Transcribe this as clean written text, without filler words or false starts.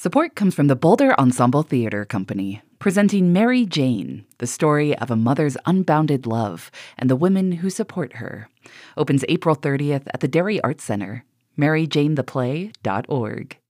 Support comes from the Boulder Ensemble Theater Company, presenting Mary Jane, the story of a mother's unbounded love and the women who support her. Opens April 30th at the Dairy Arts Center. MaryJaneThePlay.org.